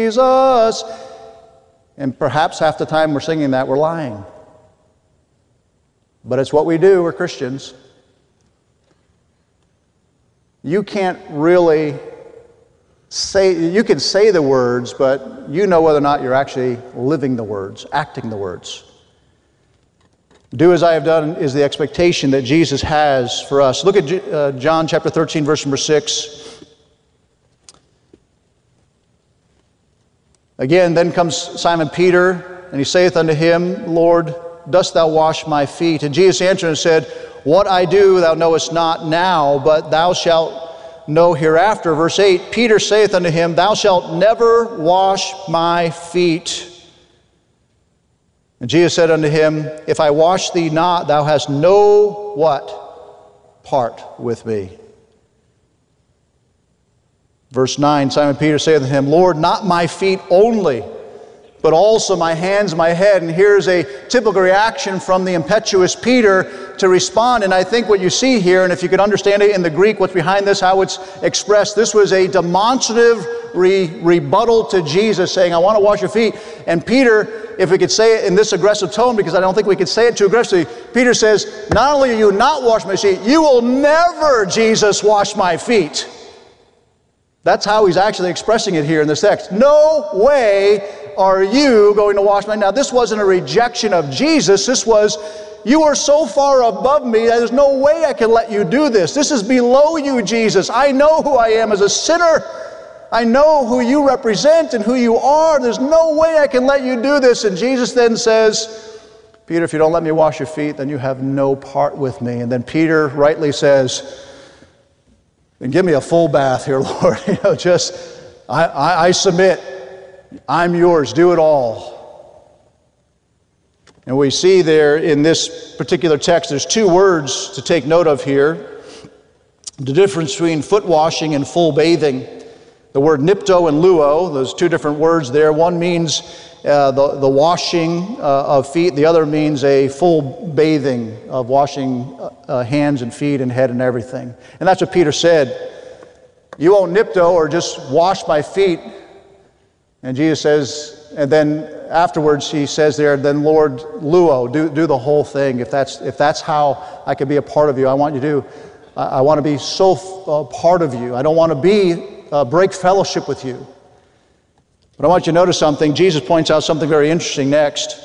Jesus. And perhaps half the time we're singing that, we're lying. But it's what we do, we're Christians. You can't really you can say the words, but you know whether or not you're actually living the words, acting the words. Do as I have done is the expectation that Jesus has for us. Look at John chapter 13, verse number 6. Again, then comes Simon Peter, and he saith unto him, Lord, dost thou wash my feet? And Jesus answered and said, What I do thou knowest not now, but thou shalt know hereafter. Verse 8, Peter saith unto him, Thou shalt never wash my feet. And Jesus said unto him, If I wash thee not, thou hast no what? Part with me. Verse 9, Simon Peter saith unto him, Lord, not my feet only, but also my hands, my head. And here's a typical reaction from the impetuous Peter to respond. And I think what you see here, and if you could understand it in the Greek, what's behind this, how it's expressed, this was a demonstrative rebuttal to Jesus saying, I want to wash your feet. And Peter, if we could say it in this aggressive tone, because I don't think we could say it too aggressively, Peter says, not only are you not wash my feet, you will never, Jesus, wash my feet. That's how he's actually expressing it here in this text. No way are you going to wash my... Now, this wasn't a rejection of Jesus. This was, you are so far above me that there's no way I can let you do this. This is below you, Jesus. I know who I am as a sinner. I know who you represent and who you are. There's no way I can let you do this. And Jesus then says, Peter, if you don't let me wash your feet, then you have no part with me. And then Peter rightly says, and give me a full bath here, Lord. I submit. I'm yours. Do it all. And we see there in this particular text, there's two words to take note of here. The difference between foot washing and full bathing. The word nipto and luo, those two different words there. One means the washing of feet. The other means a full bathing of washing hands and feet and head and everything. And that's what Peter said. You won't nipto or just wash my feet. And Jesus says, and then afterwards he says there, then Lord, luo, do the whole thing. If that's how I can be a part of you, I want to be so part of you. I don't want to break fellowship with you. But I want you to notice something. Jesus points out something very interesting next.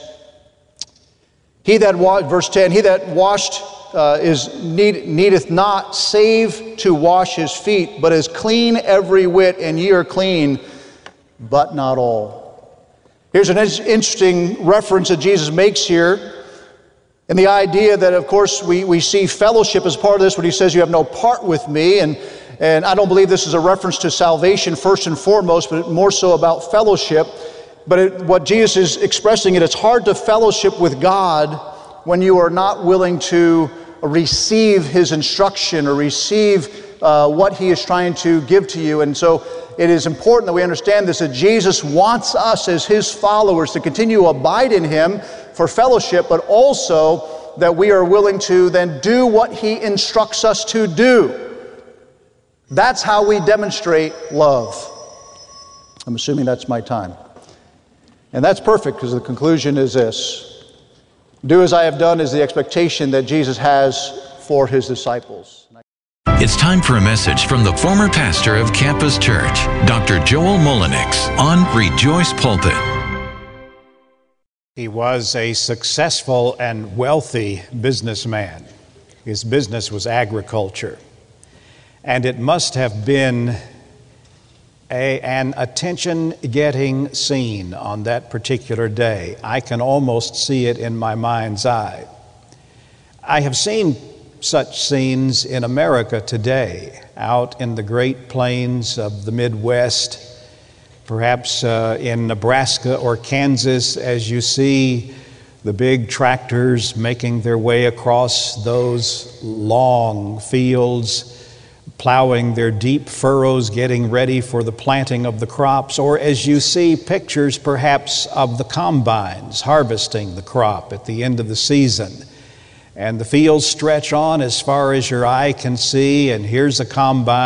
Verse 10, he that washed needeth not save to wash his feet, but is clean every whit, and ye are clean, but not all. Here's an interesting reference that Jesus makes here, and the idea that, of course, we see fellowship as part of this when he says, you have no part with me, and I don't believe this is a reference to salvation first and foremost, but more so about fellowship. But what Jesus is expressing, it's hard to fellowship with God when you are not willing to receive his instruction or receive what he is trying to give to you. And so it is important that we understand this, that Jesus wants us as his followers to continue to abide in him for fellowship, but also that we are willing to then do what he instructs us to do. That's how we demonstrate love. I'm assuming that's my time. And that's perfect, because the conclusion is this. Do as I have done is the expectation that Jesus has for his disciples. It's time for a message from the former pastor of Campus Church, Dr. Joel Mullenix, on Rejoice Pulpit. He was a successful and wealthy businessman. His business was agriculture. And it must have been an attention-getting scene on that particular day. I can almost see it in my mind's eye. I have seen such scenes in America today, out in the Great Plains of the Midwest, perhaps in Nebraska or Kansas, as you see the big tractors making their way across those long fields, plowing their deep furrows, getting ready for the planting of the crops, or as you see pictures perhaps of the combines harvesting the crop at the end of the season. And the fields stretch on as far as your eye can see, and here's a combine